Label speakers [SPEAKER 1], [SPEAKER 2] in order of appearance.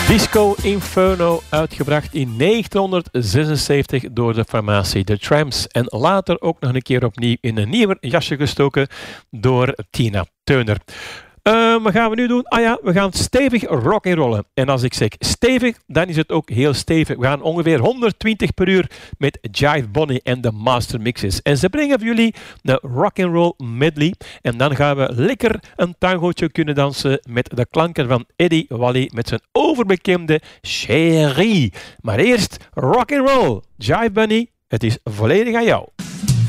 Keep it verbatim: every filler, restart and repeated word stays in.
[SPEAKER 1] Disco Inferno, uitgebracht in negentien zesenzeventig door de formatie The Tramps en later ook nog een keer opnieuw in een nieuwer jasje gestoken door Tina Turner. Uh, wat gaan we nu doen? Ah ja, we gaan stevig rock'n'rollen. En als ik zeg stevig, dan is het ook heel stevig. We gaan ongeveer honderdtwintig per uur met Jive Bonnie en de Master Mixes. En ze brengen voor jullie een rock'n'roll medley. En dan gaan we lekker een tangootje kunnen dansen met de klanken van Eddie Wally met zijn overbekende Chérie. Maar eerst rock'n'roll. Jive Bonnie, het is volledig aan jou.